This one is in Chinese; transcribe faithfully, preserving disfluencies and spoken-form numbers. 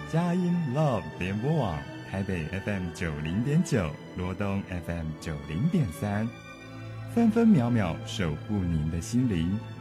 佳音 Love 联播网台北 F M 九零点九，罗东 F M 九零点三，分分秒秒守护您的心灵。